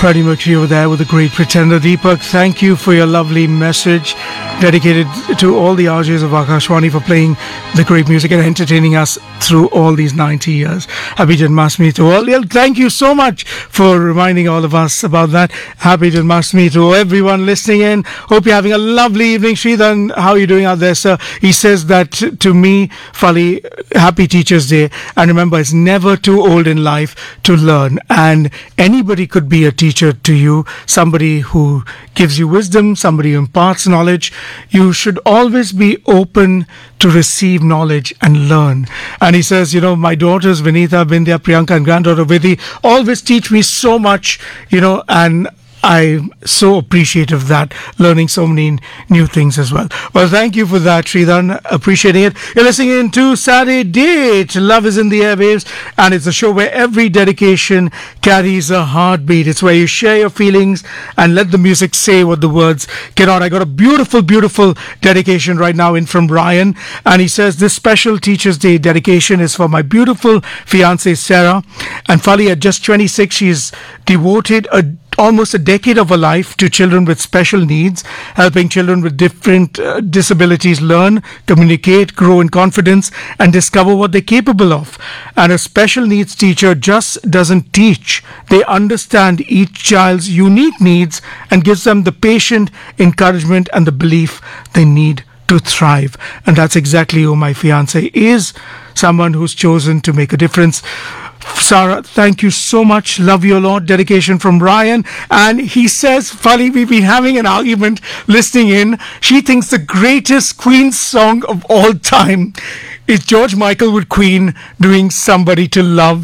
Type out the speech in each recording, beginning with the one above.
Freddie Mercury over there with the great Pretender. Deepak, thank you for your lovely message dedicated to all the RJs of Akashwani for playing the great music and entertaining us through all these 90 years. Happy Janmashtami to all. Well, thank you so much for reminding all of us about that. Happy Janmashtami to everyone listening in. Hope you're having a lovely evening. Sridhan, how are you doing out there, sir? He says that to me, Fali, happy Teachers' Day. And remember, it's never too old in life to learn. And anybody could be a teacher to you, somebody who gives you wisdom, somebody who imparts knowledge. You should always be open to receive knowledge and learn. And he says, my daughters, Vinitha, Bindya, Priyanka, and granddaughter Vidhi, always teach me so much, and I'm so appreciative of that, learning so many new things as well. Well, thank you for that, Sridhan. Appreciating it. You're listening in to Saturday Date. Love is in the airwaves, and it's a show where every dedication carries a heartbeat. It's where you share your feelings and let the music say what the words cannot. I got a beautiful, beautiful dedication right now in from Ryan, and he says, this special Teachers' Day dedication is for my beautiful fiancée, Sarah. And Fali, at just 26, she's devoted almost a decade of her life to children with special needs, helping children with different disabilities learn, communicate, grow in confidence, and discover what they're capable of. And a special needs teacher just doesn't teach. They understand each child's unique needs and gives them the patient encouragement and the belief they need to thrive. And that's exactly who my fiancé is, someone who's chosen to make a difference. Sarah, thank you so much. Love you a lot. Dedication from Ryan. And he says, Fali, we've been having an argument listening in. She thinks the greatest Queen song of all time is George Michael with Queen doing Somebody to Love.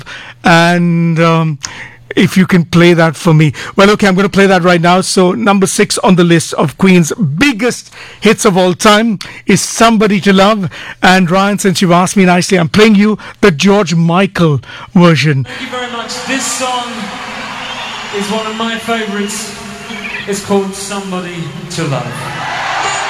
And if you can play that for me. Well, okay, I'm going to play that right now. So number 6 on the list of Queen's biggest hits of all time is Somebody to Love. And Ryan, since you've asked me nicely, I'm playing you the George Michael version. Thank you very much. This song is one of my favorites. It's called Somebody to Love.